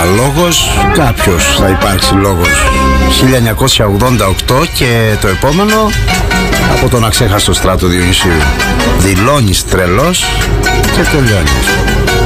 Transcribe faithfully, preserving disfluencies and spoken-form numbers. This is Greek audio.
λόγος, κάποιος θα υπάρξει λόγος. χίλια εννιακόσια ογδόντα οκτώ και το επόμενο από τον αξέχαστο Στράτο Διονυσίου. Δηλώνεις τρελός και τελειώνεις.